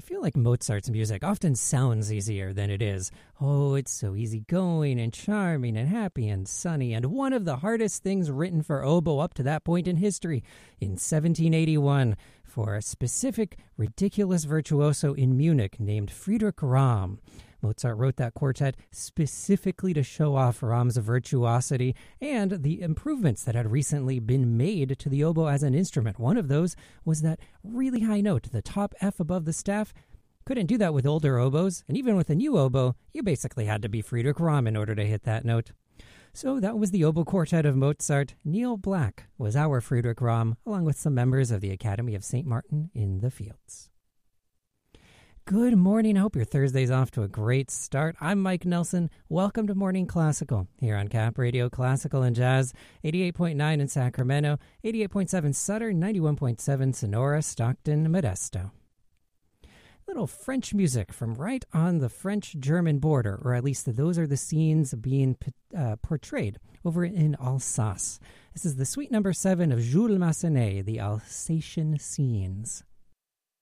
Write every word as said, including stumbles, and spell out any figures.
feel like Mozart's music often sounds easier than it is. Oh, it's so easygoing and charming and happy and sunny, and one of the hardest things written for oboe up to that point in history, in seventeen eighty-one, for a specific, ridiculous virtuoso in Munich named Friedrich Ramm. Mozart wrote that quartet specifically to show off Ramm's virtuosity and the improvements that had recently been made to the oboe as an instrument. One of those was that really high note, the top F above the staff. Couldn't do that with older oboes, and even with a new oboe, you basically had to be Friedrich Ramm in order to hit that note. So that was the oboe quartet of Mozart. Neil Black was our Friedrich Ramm, along with some members of the Academy of Saint Martin in the Fields. Good morning. I hope your Thursday's off to a great start. I'm Mike Nelson. Welcome to Morning Classical here on Cap Radio Classical and Jazz, eighty-eight point nine in Sacramento, eighty-eight point seven Sutter, ninety-one point seven Sonora, Stockton, Modesto. Little French music from right on the French-German border, or at least those are the scenes being uh, portrayed over in Alsace. This is the suite number seven of Jules Massenet, the Alsatian Scenes.